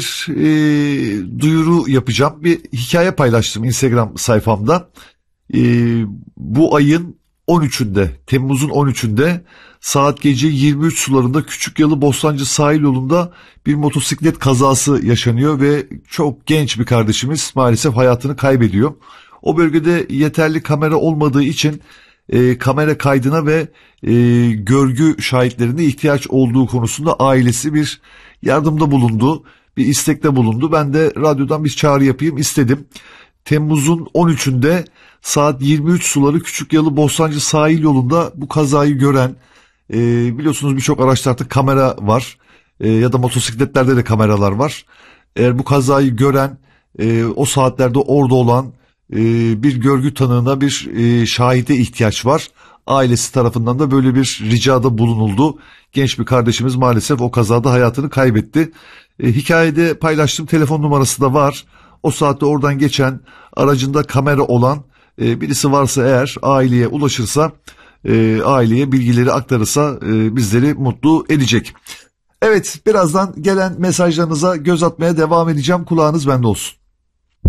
duyuru yapacağım. Bir hikaye paylaştım Instagram sayfamda. E, Bu ayın 13'ünde, Temmuz'un 13'ünde saat gece 23 sularında Küçükyalı Bostancı sahil yolunda bir motosiklet kazası yaşanıyor ve çok genç bir kardeşimiz maalesef hayatını kaybediyor. O bölgede yeterli kamera olmadığı için kamera kaydına ve görgü şahitlerine ihtiyaç olduğu konusunda ailesi bir yardımda bulundu, bir istekte bulundu. Ben de radyodan bir çağrı yapayım istedim. Temmuz'un 13'ünde saat 23 suları Küçükyalı Bostancı sahil yolunda bu kazayı gören, biliyorsunuz birçok araçta artık kamera var, ya da motosikletlerde de kameralar var. Eğer bu kazayı gören, o saatlerde orada olan bir görgü tanığına, bir şahide ihtiyaç var. Ailesi tarafından da böyle bir ricada bulunuldu. Genç bir kardeşimiz maalesef o kazada hayatını kaybetti. Hikayede paylaştığım telefon numarası da var. O saatte oradan geçen, aracında kamera olan birisi varsa eğer, aileye ulaşırsa, aileye bilgileri aktarırsa bizleri mutlu edecek. Evet, birazdan gelen mesajlarınıza göz atmaya devam edeceğim. Kulağınız bende olsun.